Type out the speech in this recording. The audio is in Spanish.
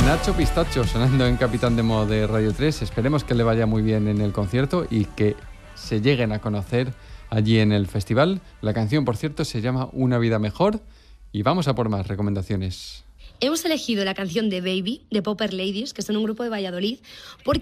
Nacho Pistacho sonando en Capitán Demo de Radio 3. Esperemos que le vaya muy bien en el concierto y que se lleguen a conocer allí en el festival. La canción, por cierto, se llama Una vida mejor y vamos a por más recomendaciones. Hemos elegido la canción de Baby, de Pauper Ladies, que son un grupo de Valladolid, porque